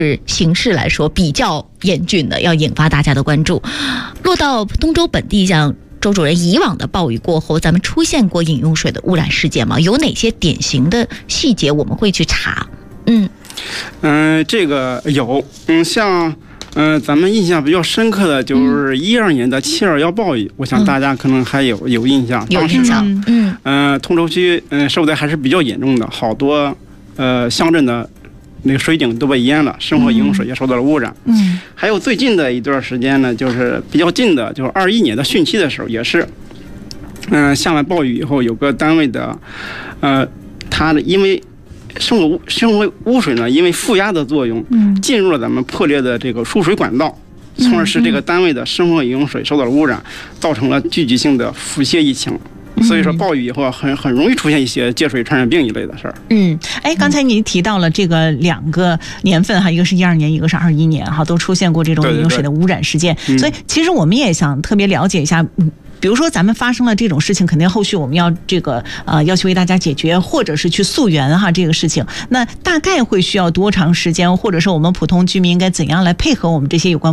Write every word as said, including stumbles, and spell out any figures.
形势来说比较严峻的，要引发大家的关注。落到东州本地，像周主任，以往的暴雨过后，咱们出现过饮用水的污染事件吗？有哪些典型的细节我们会去查？嗯嗯、呃，这个有，嗯，像嗯、呃，咱们印象比较深刻的就是一二年的七二幺暴雨，我想大家可能还有有印象。 有印象。 嗯嗯、呃，通州区嗯、呃、受灾还是比较严重的，好多呃乡镇的那个水井都被淹了，生活饮用水也受到了污染。 嗯， 还有最近的一段时间呢，就是比较近的，就是二一年的汛期的时候，也是，嗯、呃，下完暴雨以后，有个单位的，呃，它的因为生活污生活污水呢，因为负压的作用，嗯，进入了咱们破裂的这个输水管道，从而使这个单位的生活饮用水受到了污染，造成了聚集性的腹泻疫情。所以说，暴雨以后很很容易出现一些疥水传染病一类的事儿。 嗯，哎，刚才您提到了这个两个年份哈，一个是一二年，一个是二一年哈，都出现过这种饮用水的污染事件。 对对对， 所以其实我们也想特别了解一下，嗯。比如说咱们发生了这种事情，肯定后续我们要这个呃要去为大家解决，或者是去溯源哈这个事情，那大概会需要多长时间，或者是我们普通居民应该怎样来配合我们这些有关